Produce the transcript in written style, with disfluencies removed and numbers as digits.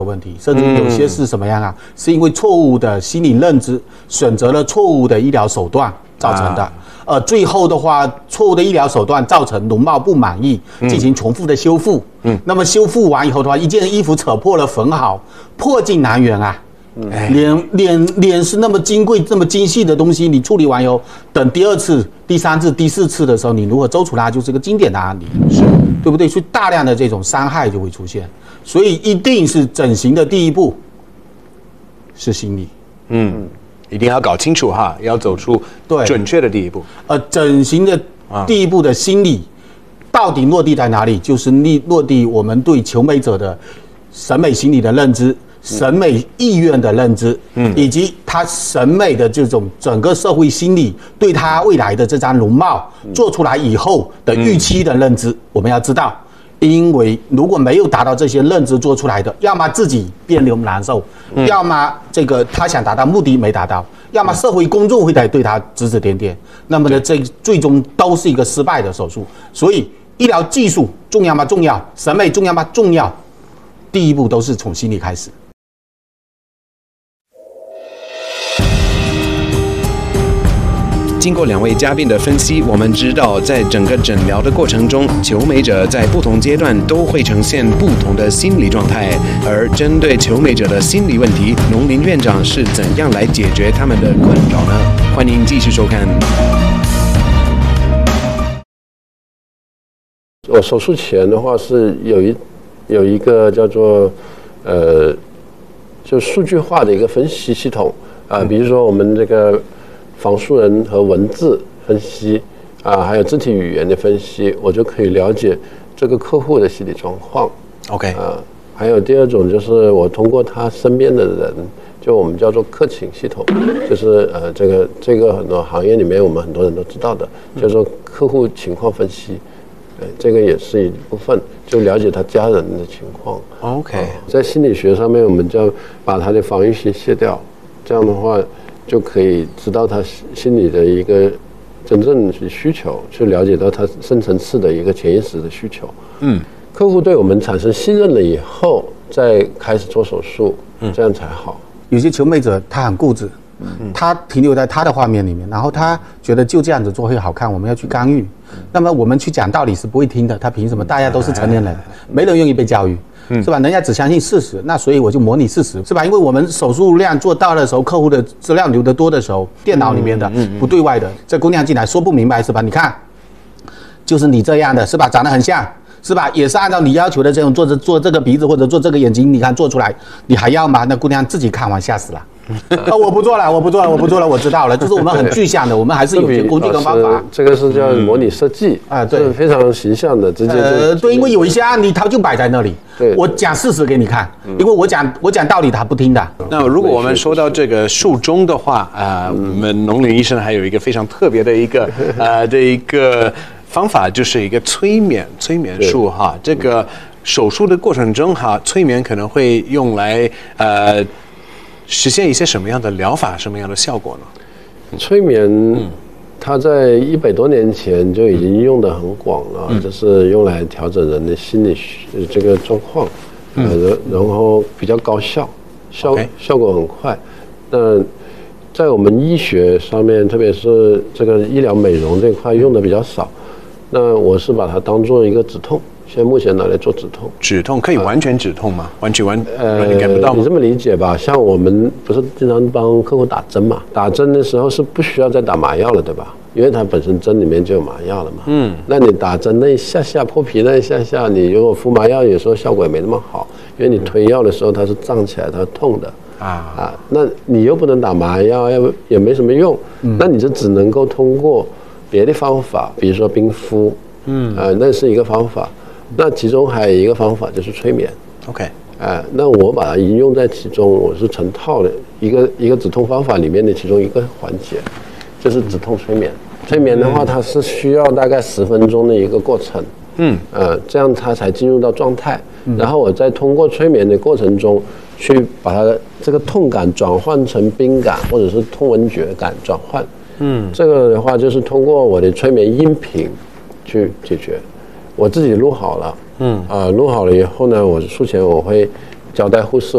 问题，甚至有些是什么样啊？是因为错误的心理认知，选择了错误的医疗手段造成的。最后的话，错误的医疗手段造成容貌不满意，进行重复的修复。那么修复完以后的话，一件衣服扯破了缝好，破镜难圆啊。脸是那么金贵、这么精细的东西，你处理完以后，等第2次、第3次、第4次的时候，你如何揪出它，就是个经典的案例，对不对？所以大量的这种伤害就会出现，所以一定是整形的第一步是心理， 一定要搞清楚哈，要走出准确的第一步。 整形的第一步的心理到底落地在哪里？就是落地我们对求美者的审美心理的认知。审美意愿的认知，以及他审美的这种整个社会心理对他未来的这张容貌做出来以后的预期的认知，我们要知道，因为如果没有达到这些认知做出来的，要么自己别扭难受，要么这个他想达到目的没达到，要么社会公众会对他指指点点，那么呢，这最终都是一个失败的手术。所以，医疗技术重要吗？重要。审美重要吗？重要。第一步都是从心理开始。 经过2位嘉宾的分析，我们知道，在整个诊疗的过程中，求美者在不同阶段都会呈现不同的心理状态。而针对求美者的心理问题，农林院长是怎样来解决他们的困扰呢？欢迎继续收看。 我手术前的话是有一个叫做就数据化的一个分析系统比如说我们这个仿素人和文字分析还有肢体语言的分析，我就可以了解这个客户的心理状况。 OK 还有第2种就是我通过他身边的人，就我们叫做客情系统，就是这个很多行业里面我们很多人都知道的，叫做客户情况分析。这个也是一部分，就了解他家人的情况。 OK， 在心理学上面，我们就要把他的防御心卸掉，这样的话就可以知道他心理的一个真正的需求，去了解到他深层次的一个潜意识的需求。客户对我们产生信任了以后，再开始做手术，这样才好。 有些求美者他很固执。他停留在他的画面里面，然后他觉得就这样子做会好看，我们要去干预。那么我们去讲道理是不会听的，他凭什么？大家都是成年人，没人愿意被教育，是吧？人家只相信事实，那所以我就模拟事实，是吧？因为我们手术量做到的时候，客户的资料留得多的时候，电脑里面的不对外的，这姑娘进来说不明白，是吧？你看，就是你这样的，是吧？长得很像。是吧？也是按照你要求的这种做这个鼻子或者做这个眼睛，你看做出来，你还要吗？那姑娘自己看完吓死了。我不做了，我知道了。就是我们很具象的，我们还是有些工具跟方法。 这个是叫模拟设计对，是非常形象的，直接对，因为有一些案例它就摆在那里，我讲事实给你看，因为我讲道理他不听的。 那如果我们说到这个术中的话我们农林医生还有一个非常特别的一个方法，就是一个催眠术哈。这个手术的过程中哈，催眠可能会用来实现一些什么样的疗法，什么样的效果呢？ 催眠，它在100多年前就已经用得很广了，就是用来调整人的心理这个状况，然后比较高效，效果很快。那在我们医学上面，特别是这个医疗美容这块用的比较少。那我是把它当做一个止痛，现在目前拿来做止痛。 止痛可以完全止痛吗？完全感不到吗？ 你这么理解吧，像我们不是经常帮客户打针嘛？打针的时候是不需要再打麻药了，对吧？因为它本身针里面就有麻药了嘛。那你打针那一下下破皮那一下下，你如果敷麻药，有时候效果也没那么好，因为你推药的时候它是胀起来，它是痛的。那你又不能打麻药，也没什么用。那你就只能够通过别的方法，比如说冰敷，那是一个方法。那其中还有一个方法就是催眠。 OK， 那我把它应用在其中，我是成套的一个止痛方法里面的其中一个环节，就是止痛催眠。催眠的话，它是需要大概10分钟的一个过程。这样它才进入到状态。然后我再通过催眠的过程中，去把它这个痛感转换成冰感，或者是痛闻觉感转换。这个的话就是通过我的催眠音频去解决，我自己录好了，录好了以后呢，我术前我会交代护士，